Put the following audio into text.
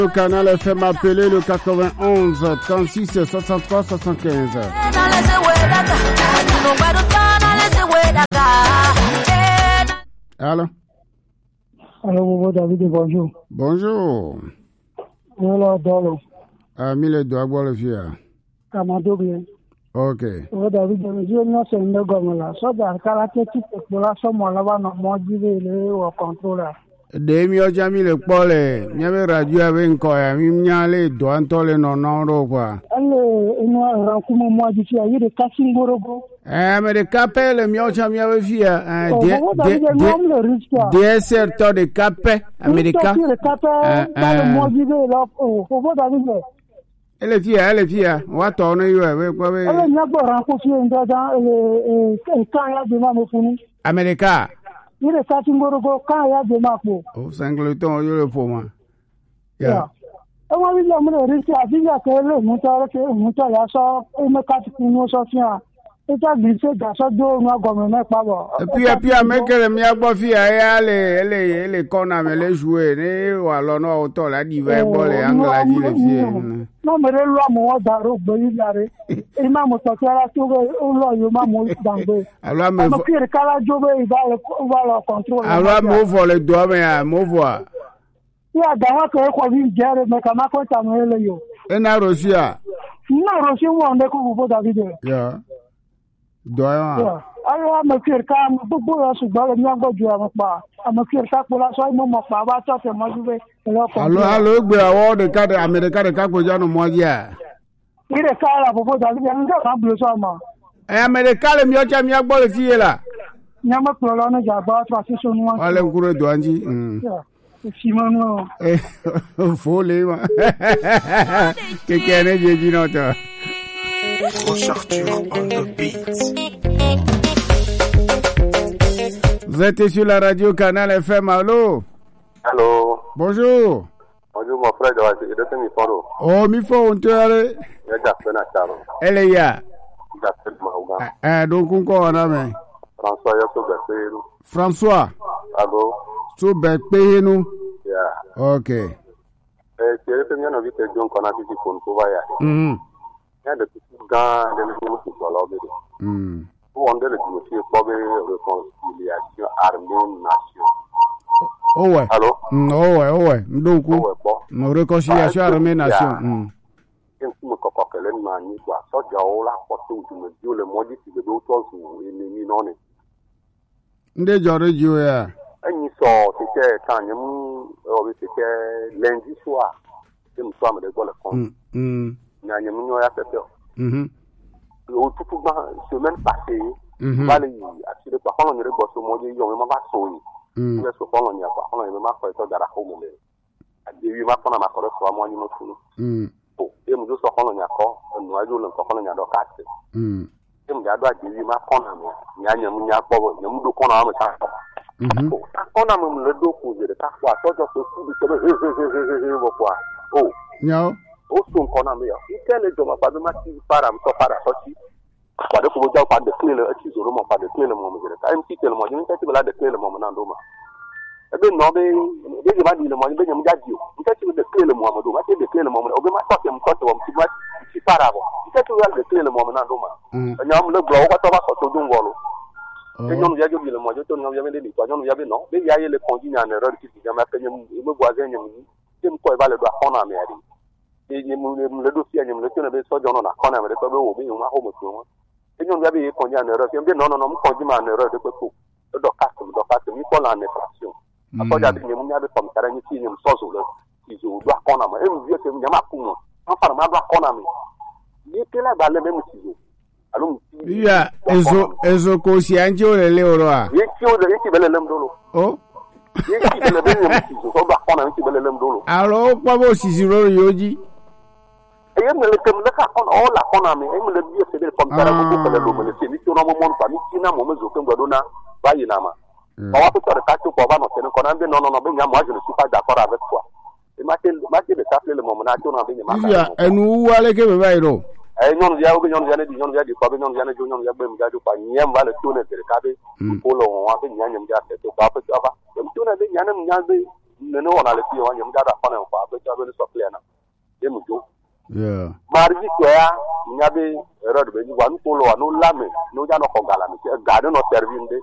Le canal FM appelé le 91 36 63 75. Allô? Allô, Bobo David, bonjour. Bonjour. Voilà, Dolo. Mille doigts, boire le fier. Kamado bien. Ok. Bobo David, je ne sais pas comment là. Ça, dans le cas que tu peux là, ça, moi, là-bas, non, moi, je vais le contrôler. Demi o jami le pole, miabe radio ave nkoya, mi mnyale do antole no noro kwa. Ale, ino rankumo moi du fia, yede kasingorogo. Mais de capel mi o jami ave fia, DSR to de capé américain. Le capé, dans le moi du là, Bobo David. Elle fia, wa to no yo ave kwa be. Ale nyabo rankumo dans quand ya de ma mofuni. America. Il est Katingorogo quand il y a des maps. Oh, Singleton, you le pour moi. Yeah. Et moi, il y a mon risque à dire que le monteur, il sort, il me casse pour nous sortir. Et ça glissé dans ce dos, nous avons pas bon. Et puis, à mettre le mien, bofi, elle qu'on mais les jouer, ou alors, non, autant, la diva, bon, les anglais, les filles. Non, mais le loi, moi, d'arrêt, il y a et m'a montré la tour, il m'a montré dans le. Alors, mais. Il va le contrôler. Alors, m'ouvre le doigt, mais m'ouvre. Il y a d'ailleurs que quoi, il gère, mais comment contaminer le yo. Et n'a reçu à. Non, reçu, moi, on est comme vous, David. Yeah. Doya. Alors, me faire quand beaucoup de choses dans le mien de pas. Me faire ça pour la soirée, mon papa va sortir, moi je vais. Allô, gbe awo de cadre américain de kako jano moja. Il est ça là pour David, il y a un bleu ça moi. Américain le mio cha mi agbo le fie là. Nyama pour là na jaba transition moi. Allez ngure doanji. Simon. Faut les ma. Quelqu'un est dit non toi. Proche Arthur on the beat. Vous êtes sur la radio Canal FM, allô? Allô? Bonjour. Bonjour mon frère, je vais te mi foro. Oh, mi fo on te ale. Ya jappe na chalo. Elle ya. Jappe ma uga. Donc on ko na me. François ya so beperu. François. Allô? So beperu. Yeah. Okay. C'est le mien envie de dire qu'on a dit qu'on peut ya. Ya de tout gars de nous qui sont là. Pour on le dossier pour réconciliation armée-nation. Oh ouais. Allô? Oh ouais. Donc, nos réconciliation armée-nation. Je me comprends que les manies, quoi. Ça, j'ai la porte où me dis le mot dit que d'autres sont ennemis non. Ndé jore jo ya. Ni so c'était quand c'était lundi soir. Je me sois me de le compte. Na nyam nyo ya pepe. Tout dans semaine passée, balé assuré par on ne rebosse mo di yo me ma so yi. Je so on ya pa on me ma ko to dara ko mo le. Ade wi ma kona ma ko so mo ni mo tunu. O e mo so on ya ko no aju lo ko on ya do ka te. E mo ya do ade wi ma kona mo nya nyam nya po nyam do kona ma sa. O kona mo le do ku je ta kwa to so ku bi to bo kwa. O Nyo. O so kona me ya. Ikele jo ma pa do ma ti para mo to para so ti. Pas de pouvoir pas de clé le tu zo mo pas de clé le mo me ta un petit le mo ni ta ti bala de clé le mo na ndo ma e be no be je ba di le mo ni be nyam jaji o ta ti de clé le mo ma do ma ti de clé le mo o be ma to ti mo to o ti ma ti para bo ta ti de clé le mo na ndo ma nyam le glo ko to ba ko to dun wolo e nyam ya jo bi le mo jo to nyam ya me de to nyam ya be no be ya ye le konji na na ro ti ti nyam ka nyam e mo boazen nyam ni ti mo ko ba le do akona me ari e nyam le do fi nyam le ti na be so jo no na akona me de to be wo be nyam ma ho mo to nous avons eu qu'on y a un erreur. Non, on dit une erreur de beaucoup. Le docteur, il faut l'infraction. Après, il y a des gens qui ont comme ça, ils ont sorti ils doivent qu'on a. Et nous disons que nous avons enfin, nous doit qu'on a. Il est là dans le même ciseau. Alors, il y a ezo conscience au léoroa. Il est qui veut le dolo. Oh. Il est qui veut le même ciseau. On doit qu'on a qui veut le dolo. Alors, pas beau ciseau yoji. Et me le comme le on la on a mais me le dire c'est des comme ça beaucoup que le lomo c'est ni tu no mo pa ni tina mo mezo ke ngwadona ba yi na ma on va peut faire quatre pour va no c'est qu'on a bien non ben moi je ne suis pas d'accord avec toi et ma de t'appeler le moment na tu on ben ma ya enu wale ke be ba iro e non ya o non ya ne di non ya di ko be non ya ne jo non ya be mja jo pa nyem va le tu ne de ka be ko lo wa be nya nyem ja se to ba pe ba tu na be nya ne nya be ne no na le fi wa nyam da da fa na kwa be ja be so clear na e mu jo Yeah. marji ko ya nyabe ero de be wa no ko lo no lame no ja no ko gala mi ga no serving de